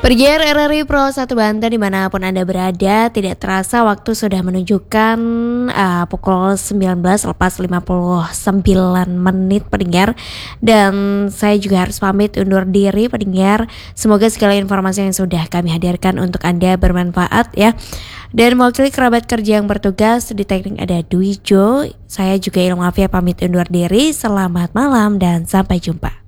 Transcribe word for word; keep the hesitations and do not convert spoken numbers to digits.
Pendengar R R I Pro satu Banten dimanapun Anda berada, tidak terasa waktu sudah menunjukkan uh, pukul sembilan belas lepas lima puluh sembilan menit pendengar. Dan saya juga harus pamit undur diri pendengar. Semoga segala informasi yang sudah kami hadirkan untuk Anda bermanfaat ya. Dan mewakili kerabat kerja yang bertugas di teknik ada Dwi Jo, saya juga Ilmu Afia pamit undur diri. Selamat malam dan sampai jumpa.